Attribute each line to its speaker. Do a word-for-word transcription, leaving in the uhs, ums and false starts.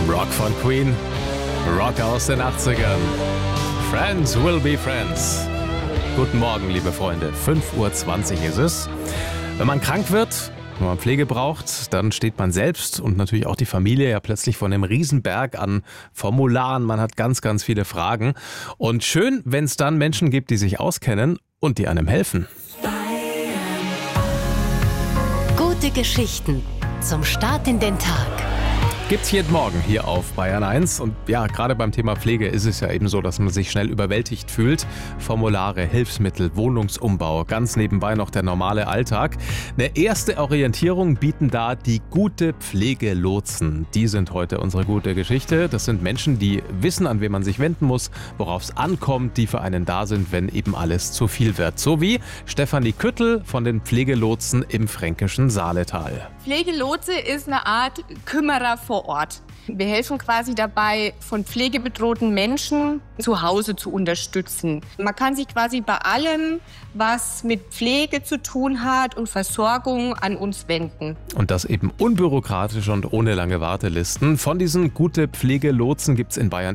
Speaker 1: Rock von Queen, Rock aus den achtzigern. Friends will be friends. Guten Morgen, liebe Freunde. fünf Uhr zwanzig ist es. Wenn man krank wird, wenn man Pflege braucht, dann steht man selbst und natürlich auch die Familie ja plötzlich vor einem Riesenberg an Formularen. Man hat ganz, ganz viele Fragen. Und schön, wenn es dann Menschen gibt, die sich auskennen und die einem helfen.
Speaker 2: Gute Geschichten zum Start in den Tag.
Speaker 1: Gibt's jeden Morgen hier auf Bayern eins. Und ja, gerade beim Thema Pflege ist es ja eben so, dass man sich schnell überwältigt fühlt. Formulare, Hilfsmittel, Wohnungsumbau, ganz nebenbei noch der normale Alltag. Eine erste Orientierung bieten da die gute Pflegelotsen. Die sind heute unsere gute Geschichte. Das sind Menschen, die wissen, an wen man sich wenden muss, worauf es ankommt, die für einen da sind, wenn eben alles zu viel wird. So wie Stefanie Küttel von den Pflegelotsen im fränkischen Saaletal.
Speaker 3: Pflegelotse ist eine Art Kümmerer vor Ort. Wir helfen quasi dabei, von pflegebedrohten Menschen zu Hause zu unterstützen. Man kann sich quasi bei allem, was mit Pflege zu tun hat und Versorgung, an uns wenden.
Speaker 1: Und das eben unbürokratisch und ohne lange Wartelisten. Von diesen gute Pflegelotsen gibt es in Bayern